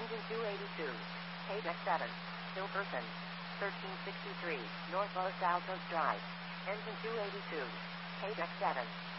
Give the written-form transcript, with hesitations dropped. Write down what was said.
Engine 282. Paydeck 7. Still person. 1363. North Los Altos Drive. Engine 282. Paydeck 7.